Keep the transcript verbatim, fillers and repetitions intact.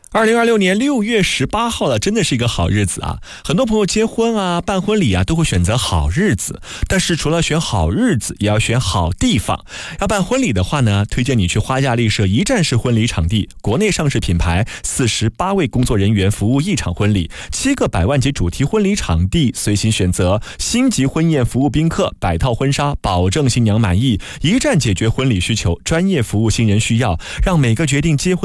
二零二六年六月十八号了，真的是一个好日子啊！很多朋友结婚啊、办婚礼啊，都会选择好日子。但是除了选好日子，也要选好地方。要办婚礼的话呢，推荐你去花亚丽舍一站式婚礼场地，国内上市品牌，四十八位工作人员服务一场婚礼，七个百万级主题婚礼场地，随心选择，星级婚宴服务宾客，百套婚纱，保证新娘满意，一站解决婚礼需求，专业服务新人需要，让每个决定结婚